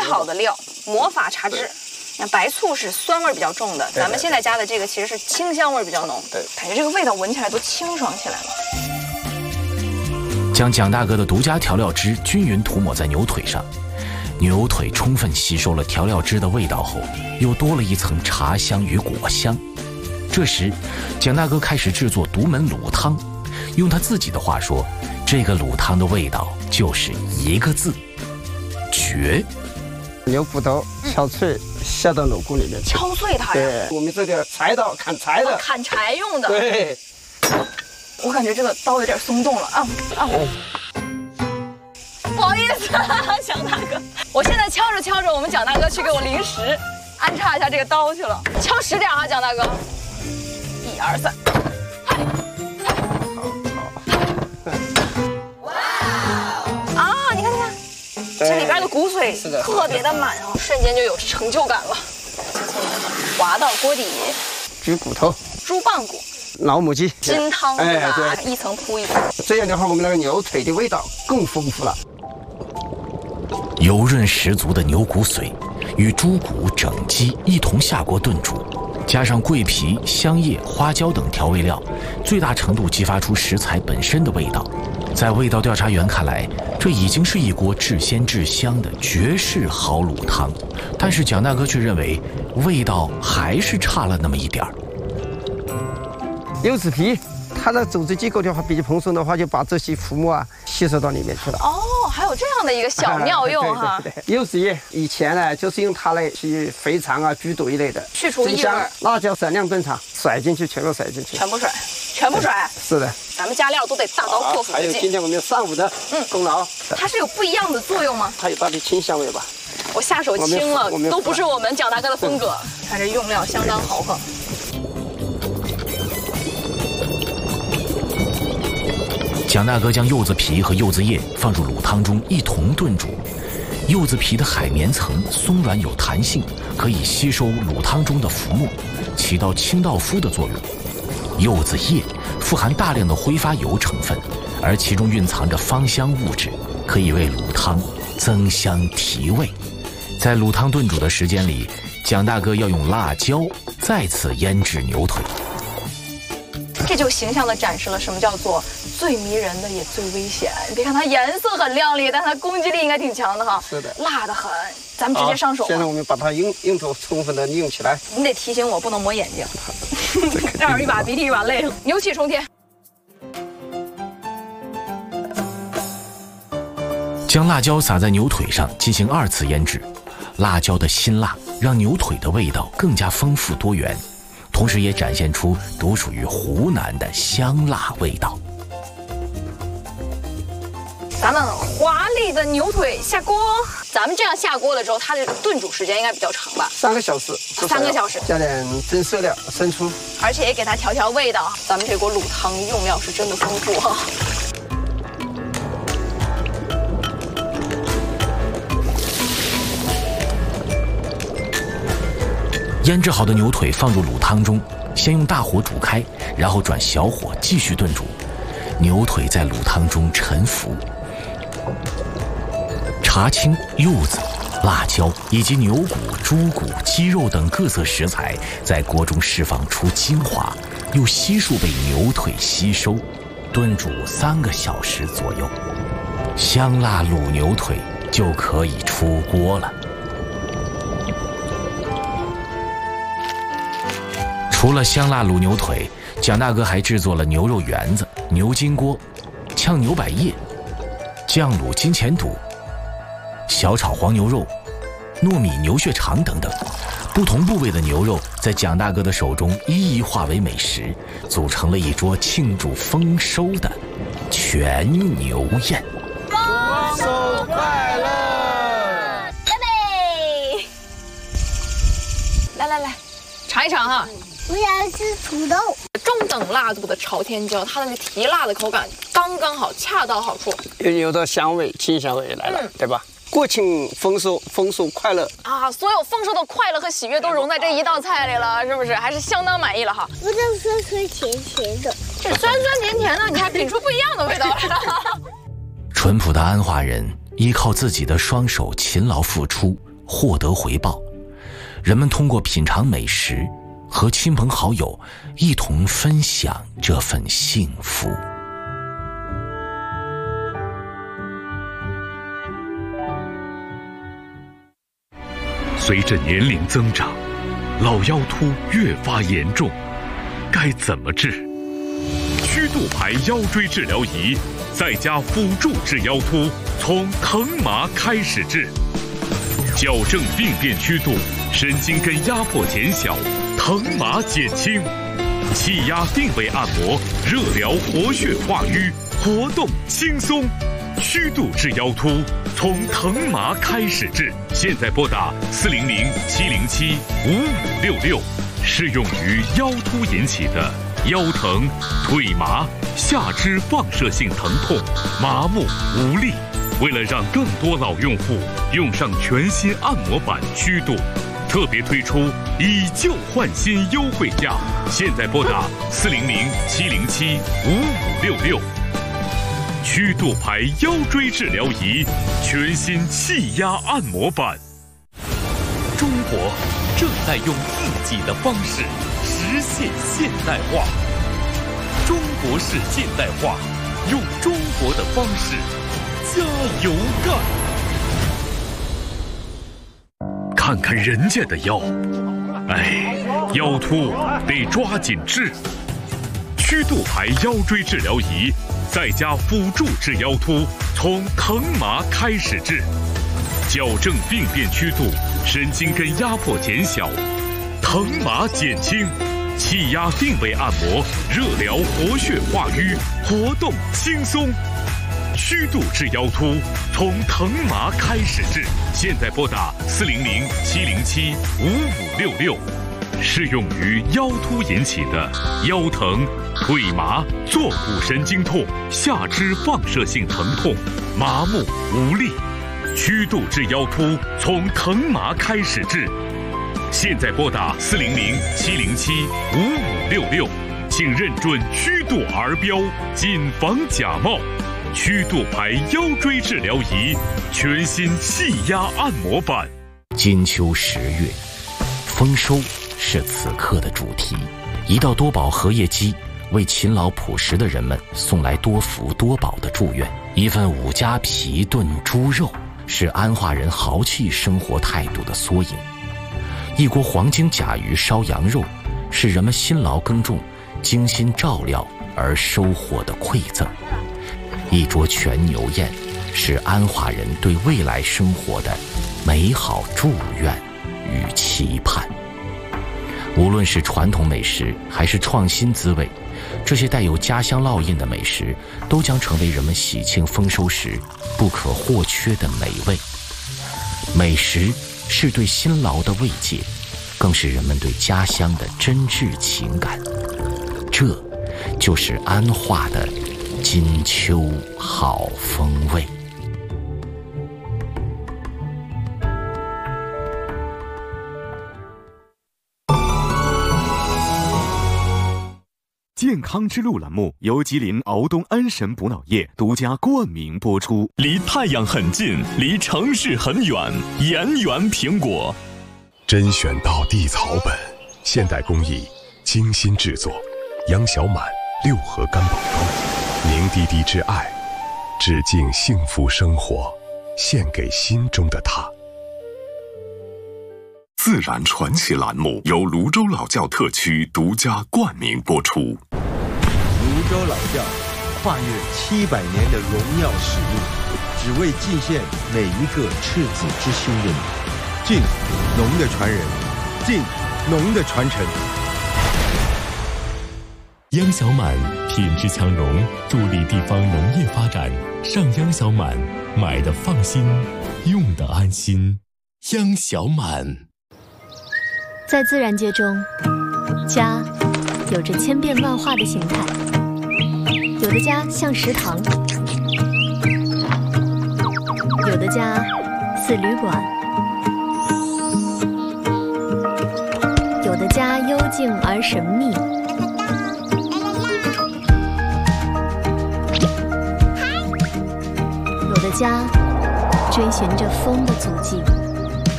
好的料，魔法茶汁。那白醋是酸味比较重的，咱们现在加的这个其实是清香味比较浓。对，感觉这个味道闻起来都清爽起来了。 将蒋大哥的独家调料汁均匀涂抹在牛腿上，牛腿充分吸收了调料汁的味道后，又多了一层茶香与果香。这时，蒋大哥开始制作独门卤汤。用他自己的话说，这个卤汤的味道就是一个字：绝。 牛骨头敲脆，下到卤锅里面去。 敲碎它呀？ 对，我们这个柴刀砍柴的， 砍柴用的。 对。 我感觉这个刀有点松动了啊！不好意思，蒋大哥，我现在敲着敲着，我们蒋大哥去给我临时安插一下这个刀去了。敲实点啊，蒋大哥！1、2、3。哇！啊，你看，这里边的骨髓特别的满啊，瞬间就有成就感了。滑到锅底， 猪骨头、 猪棒骨。 老母鸡金汤对吧？ 对， 一层铺一层。 这样的话，我们那个牛腿的味道更丰富了。 油润十足的牛骨髓与猪骨、整鸡一同下锅炖煮，加上桂皮、香叶、花椒等调味料，最大程度激发出食材本身的味道。在味道调查员看来，这已经是一锅至鲜至香的绝世好卤汤。但是蒋大哥却认为，味道还是差了那么一点儿。 柚子皮，它的组织结构的话比较蓬松的话，就把这些浮沫啊吸收到里面去了。 哦，还有这样的一个小妙用哈。 对。柚子叶以前呢，就是用它来去肥肠啊、猪肚一类的， 去除异味。 辣椒闪亮登场，甩进去，全部甩进去。 全部甩。 是的。 咱们加料都得大刀阔斧。 还有今天我们上午的功劳。 它是有不一样的作用吗？ 它有它的清香味吧。 我下手轻了，都不是我们蒋大哥的风格。看这用料相当豪横。 蒋大哥将柚子皮和柚子叶放入卤汤中一同炖煮。柚子皮的海绵层松软有弹性，可以吸收卤汤中的浮沫，起到清道夫的作用。柚子叶富含大量的挥发油成分，而其中蕴藏着芳香物质，可以为卤汤增香提味。在卤汤炖煮的时间里，蒋大哥要用辣椒再次腌制牛腿。 这就形象地展示了什么叫做最迷人的也最危险。你别看它颜色很亮丽，但它攻击力应该挺强的哈。 是的， 辣得很。咱们直接上手。 现在我们把它用头充分的利用起来。 你得提醒我不能抹眼睛，这样一把鼻涕一把泪，牛气冲天。 将辣椒撒在牛腿上进行2次腌制，辣椒的辛辣让牛腿的味道更加丰富多元。同时也展现出独属于湖南的香辣味道。 咱们华丽的牛腿下锅，咱们这样下锅了之后，它的炖煮时间应该比较长吧 ？3个小时。 3个小时， 加点增色料、生抽， 而且也给它调味道。咱们这锅卤汤用料是真的丰富哈。 腌制好的牛腿放入卤汤中，先用大火煮开，然后转小火继续炖煮。牛腿在卤汤中沉浮，茶青、柚子、辣椒以及牛骨、猪骨、鸡肉等各色食材在锅中释放出精华，又悉数被牛腿吸收，炖煮3个小时左右，香辣卤牛腿就可以出锅了。除了香辣卤牛腿，蒋大哥还制作了牛肉圆子、牛筋锅、炝牛百叶、酱卤金钱肚、小炒黄牛肉、糯米牛血肠等等。不同部位的牛肉在蒋大哥的手中一一化为美食，组成了一桌庆祝丰收的全牛宴。 丰收快乐！ 干杯！来，尝一尝哈。 我想吃土豆。 中等辣度的朝天椒，它的提辣的口感刚刚好，恰到好处。 有的香味、清香味来了，对吧？国庆丰收快乐啊！所有丰收的快乐和喜悦都融在这一道菜里了，是不是？还是相当满意了哈。 我这酸酸甜甜的， 这酸酸甜甜的，你还品出不一样的味道来了。 淳朴的安化人依靠自己的双手勤劳付出， 获得回报。人们通过品尝美食，和亲朋好友一同分享这份幸福。 随着年龄增长，老腰突越发严重，该怎么治？曲度牌腰椎治疗仪再加辅助治腰突，从疼麻开始治，矫正病变曲度，神经根压迫减小，疼麻减轻，气压定位按摩，热疗活血化瘀，活动轻松。曲度治腰突，从疼麻开始治。现在拨打400-707-5566，适用于腰突引起的腰疼、腿麻、下肢放射性疼痛、麻木无力。为了让更多老用户用上全新按摩版曲度，特别推出以旧换新优惠价。现在拨打400-707-5566。曲度牌腰椎治疗仪，全新气压按摩版。中国正在用自己的方式实现现代化。中国式现代化，用中国的方式，加油干！看看人家的腰，哎，腰突得抓紧治。曲度牌腰椎治疗仪再加辅助治腰突，从疼麻开始治，矫正病变曲度，神经根压迫减小，疼麻减轻，气压定位按摩，热疗活血化瘀，活动轻松。曲度治腰突，从疼麻开始治。现在拨打400-707-5566，适用于腰突引起的腰疼、腿麻、坐骨神经痛、下肢放射性疼痛、麻木无力。曲度治腰突，从疼麻开始治。现在拨打400-707-5566，请认准曲度儿标，谨防假冒。曲度牌腰椎治疗仪，全新气压按摩版。 金秋10月，丰收是此刻的主题。一道多宝荷叶鸡为勤劳朴实的人们送来多福多宝的祝愿。一份5家皮炖猪肉，是安化人豪气生活态度的缩影。一锅黄金甲鱼烧羊肉，是人们辛劳耕种、精心照料而收获的馈赠。一桌全牛宴，是安化人对未来生活的美好祝愿与期盼。无论是传统美食还是创新滋味，这些带有家乡烙印的美食都将成为人们喜庆丰收时不可或缺的美味。美食是对辛劳的慰藉，更是人们对家乡的真挚情感。这就是安化的金秋好风味。 健康之路栏目由吉林敖东安神补脑液独家冠名播出。 离太阳很近，离城市很远，盐源苹果。 甄选到地草本，现代工艺，精心制作。杨小满6盒干宝膏，凝滴滴之爱，致敬幸福生活，献给心中的他。 自然传奇栏目由泸州老窖特区独家冠名播出。 泸州老窖跨越700年的荣耀使命，只为尽献每一个赤子之心的你。敬农的传人，敬农的传承。 央小满品质强农，助力地方农业发展。上央小满，买的放心，用的安心。央小满。 在自然界中，家有着千变万化的形态，有的家像食堂，有的家似旅馆，有的家幽静而神秘，有的家追寻着风的足迹。